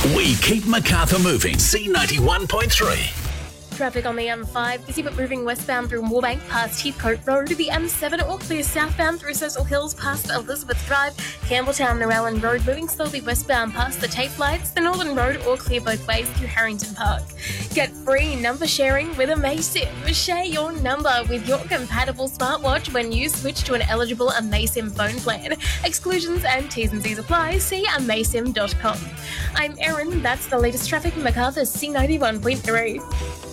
We keep Macarthur moving. C91.3. Traffic on the M5, busy but moving westbound through Moorebank past Heathcote Road. The M7 all clear southbound through Cecil Hills past Elizabeth Drive. Campbelltown Narellan Road moving slowly westbound past the Tape Lights. The Northern Road all clear both ways through Harrington Park. Get free number sharing with Amaysim. Share your number with your compatible smartwatch when you switch to an eligible Amaysim phone plan. Exclusions and T's and C's apply. See amaysim.com. I'm Erin. That's the latest traffic in Macarthur's C91.3.